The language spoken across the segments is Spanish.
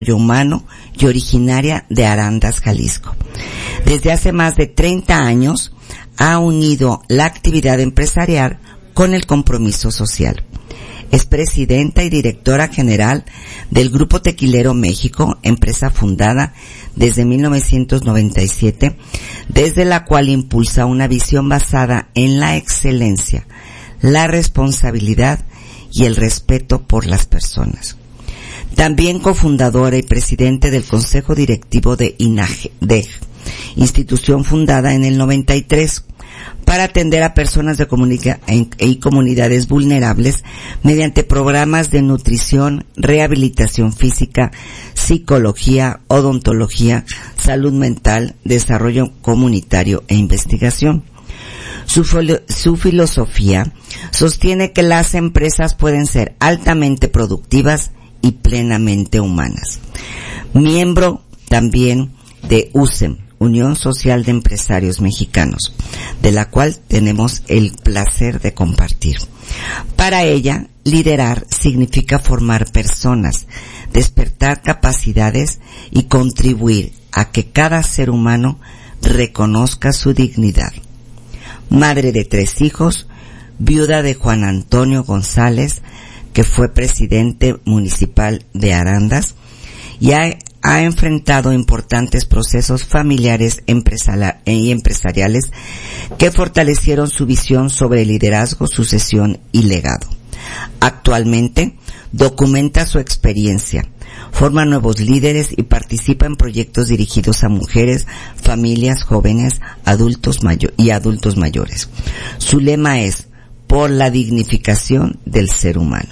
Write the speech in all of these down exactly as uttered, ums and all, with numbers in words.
humano y originaria de Arandas, Jalisco. Desde hace más de treinta años ha unido la actividad empresarial con el compromiso social. Es presidenta y directora general del Grupo Tequilero México, empresa fundada desde mil novecientos noventa y siete, desde la cual impulsa una visión basada en la excelencia, la responsabilidad y el respeto por las personas. También cofundadora y presidente del Consejo Directivo de INAGDEG, institución fundada en el noventa y tres, para atender a personas de comunica- y comunidades vulnerables mediante programas de nutrición, rehabilitación física, psicología, odontología, salud mental, desarrollo comunitario e investigación. Su, filo- su filosofía sostiene que las empresas pueden ser altamente productivas y plenamente humanas. Miembro también de U S E M, Unión Social de Empresarios Mexicanos, de la cual tenemos el placer de compartir. Para ella, liderar significa formar personas, despertar capacidades y contribuir a que cada ser humano reconozca su dignidad. Madre de tres hijos, viuda de Juan Antonio González, que fue presidente municipal de Arandas, y ha, ha enfrentado importantes procesos familiares y empresariales que fortalecieron su visión sobre liderazgo, sucesión y legado. Actualmente documenta su experiencia, forma nuevos líderes y participa en proyectos dirigidos a mujeres, familias, jóvenes, adultos mayo- y adultos mayores. Su lema es por la dignificación del ser humano.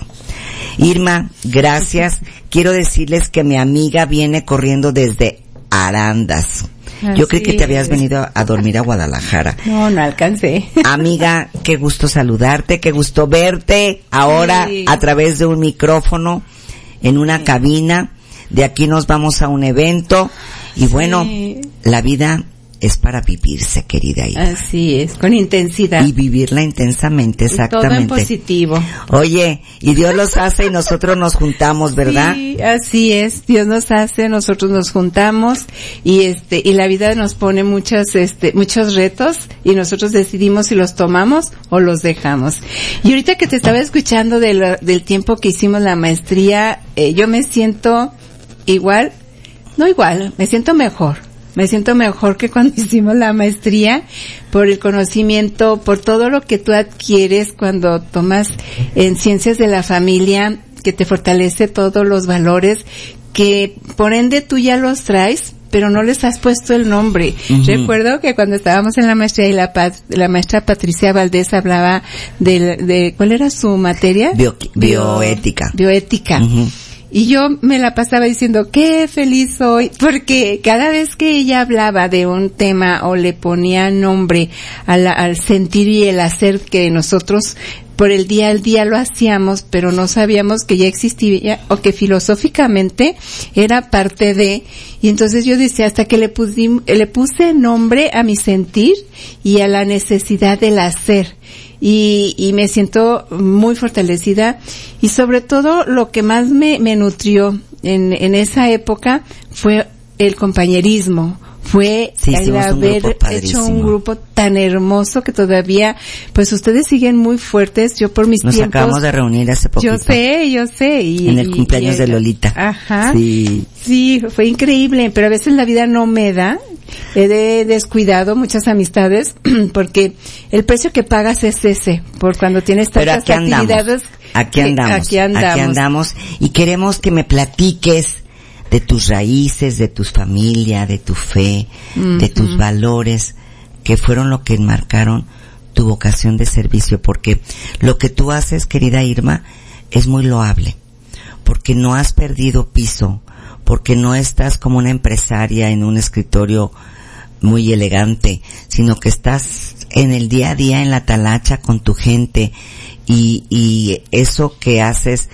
Irma, gracias. Quiero decirles que mi amiga viene corriendo desde Arandas. Yo creí que te habías venido a dormir a Guadalajara. No, no alcancé. Amiga, qué gusto saludarte, qué gusto verte ahora sí, a través de un micrófono en una sí. cabina. De aquí nos vamos a un evento y sí. bueno, la vida es para vivirse, querida Irma. Así es, con intensidad. Y vivirla intensamente, exactamente. Y todo en positivo. Oye, y Dios los hace y nosotros nos juntamos, ¿verdad? Sí, así es. Dios nos hace, nosotros nos juntamos y este y la vida nos pone muchos este muchos retos y nosotros decidimos si los tomamos o los dejamos. Y ahorita que te estaba escuchando del del tiempo que hicimos la maestría, eh, yo me siento igual, no igual, me siento mejor. Me siento mejor que cuando hicimos la maestría por el conocimiento, por todo lo que tú adquieres cuando tomas en ciencias de la familia, que te fortalece todos los valores que por ende tú ya los traes, pero no les has puesto el nombre. Uh-huh. Recuerdo que cuando estábamos en la maestría y la, la maestra Patricia Valdés hablaba de, de ¿cuál era su materia? Bio, bioética. Bioética. Uh-huh. Y yo me la pasaba diciendo, qué feliz soy, porque cada vez que ella hablaba de un tema o le ponía nombre al, al sentir y el hacer que nosotros por el día al día lo hacíamos, pero no sabíamos que ya existía o que filosóficamente era parte de, y entonces yo decía, hasta que le puse, le puse nombre a mi sentir y a la necesidad del hacer. Y, y me siento muy fortalecida y sobre todo lo que más me, me nutrió en, en esa época fue el compañerismo, fue sí, el haber hecho un grupo tan hermoso que todavía, pues ustedes siguen muy fuertes. Yo por mis Nos tiempos. Nos acabamos de reunir hace poquito. Yo sé, yo sé. Y, en el cumpleaños y, de Lolita. Ajá. Sí. Sí, fue increíble, pero a veces la vida no me da. He de descuidado muchas amistades porque el precio que pagas es ese, por cuando tienes tantas pero aquí actividades. Andamos, aquí andamos, aquí andamos. Aquí andamos y queremos que me platiques de tus raíces, de tu familia, de tu fe, uh-huh. de tus valores, que fueron lo que enmarcaron tu vocación de servicio, porque lo que tú haces, querida Irma, es muy loable, porque no has perdido piso, porque no estás como una empresaria en un escritorio muy elegante, sino que estás en el día a día en la talacha con tu gente y, y eso que haces,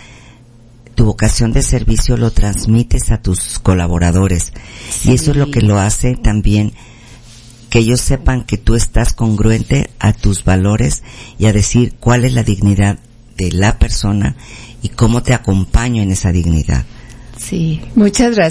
tu vocación de servicio lo transmites a tus colaboradores. Sí. Y eso es lo que lo hace también que ellos sepan que tú estás congruente a tus valores y a decir cuál es la dignidad de la persona y cómo te acompaño en esa dignidad. Sí, muchas gracias.